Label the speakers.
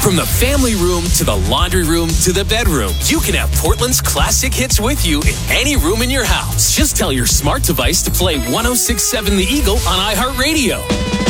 Speaker 1: From the family room to the laundry room to the bedroom, you can have Portland's classic hits with you in any room in your house. Just tell your smart device to play 106.7 The Eagle on iHeartRadio.